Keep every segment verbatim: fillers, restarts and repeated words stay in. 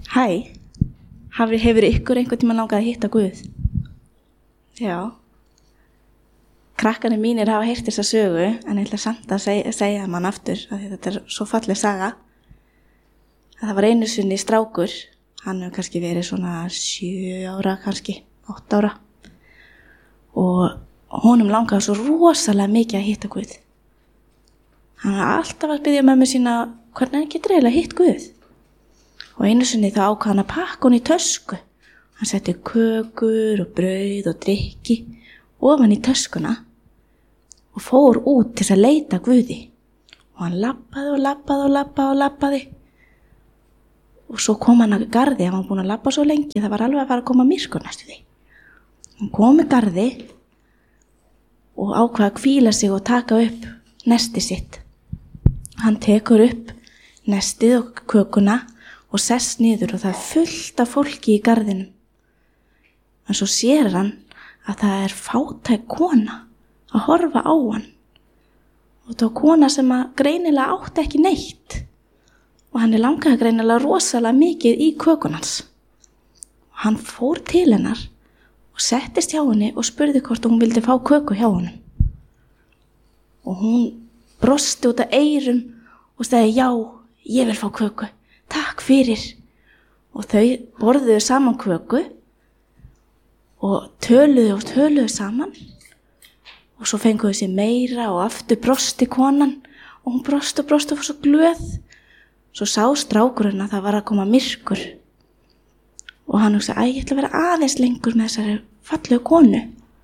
Hæ, Hafi, hefur ykkur einhvern tíma langað að hitta Guð? Já. Krakkarnir mínir hafa heyrt þessa sögu, en ég ætla samt að segja, segja mann aftur, að þetta er svo falleg saga. Það var einu sinni strákur, hann hefur kannski verið svona sjö ára, kannski átta ára. Og honum langaði svo rosalega mikið að hitta Guð. Hann var alltaf að biðja mömmu sína, hvernig hann getur eiginlega hitt Guð? Og einu sinni þá ákvað hann að pakka hún í tösku. Hann setti kökur og brauð og drykki ofan í töskuna og fór út til að leita Guði. Og hann labbaði og labbaði og labbaði og labbaði. Og svo kom hann að garði, hann var búinn að labba svo lengi, það var alveg að fara að koma myrkur næstu því. Hann kom að garði og ákvað að hvíla sig og taka upp nestið sitt. Hann tekur upp nestið og kökuna og sest niður og það er fullt af fólki í garðinum. En svo sér hann að það er fátæk kona að horfa á hann. Og það var kona sem að greinilega átti ekki neitt. Og hann er langaði greinilega rosalega mikið í kökunans. Og hann fór til hennar og settist hjá henni og spurði hvort hún vildi fá köku hjá honum. Og hún brosti út af eyrum og sagði, já, ég vil fá köku. Takk fyrir. Og þau borðuðu saman köku og töluðu og töluðu saman. Og svo fenguðu sér meira og aftur brosti konan og hún brosti og brosti og var svo glöð. Svo sá strákurinn að það var að koma myrkur. Og hann hugsaði, æ, ég ætla að vera aðeins lengur með þessari fallegu konu.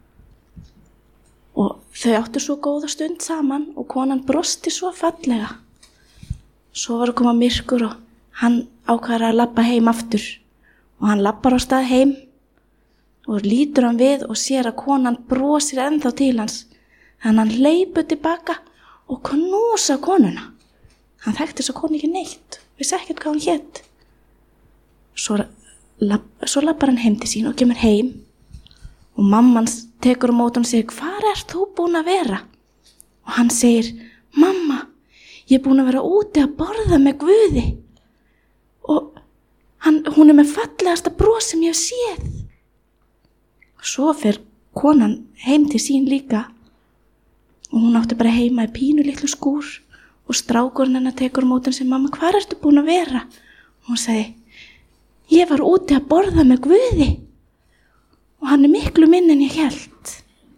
Og þau áttu svo góða stund saman og konan brosti svo fallega. Svo var að koma myrkur og hann ákvað að labba heim aftur og hann labbar á stað heim og lítur hann við og sér að konan brosir ennþá til hans. Þannig hann hleypur tilbaka og knúsa konuna. Hann þekkti þessa konu ekki neitt, vissi ekkert hvað hann hét. Svo, lab, svo labbar hann heim til sín og kemur heim og mamman tekur á móti hann og segir, hvar ert þú búin að vera? Og hann segir, mamma, ég er búin að vera úti að borða með Guði. Og hann, hún er með fallegasta bros sem ég hef séð. Og svo fer konan heim til sín líka. Og hún átti bara heima í pínu litlu skúr. Og strákurinn hennar tekur á móti og segir, mamma, hvar ertu búin að vera? Og hún segi, ég var úti að borða með Guði. Og hann er miklu minn en ég hélt.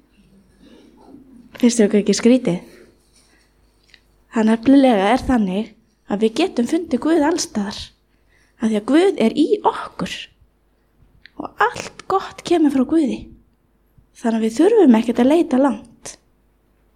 Finnst þér ekki skrítið? Það nefnilega er þannig að við getum fundið Guð allstaðar. Að því að Guð er í okkur og allt gott kemur frá Guði. Þannig að við þurfum ekkert að leita langt.